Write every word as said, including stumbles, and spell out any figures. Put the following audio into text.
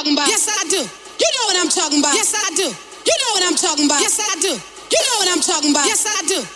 talking about. Yes, I do. You know what I'm talking about. Yes, I do. You know what I'm talking about. Yes, I do. You know what I'm talking about. Yes, I do.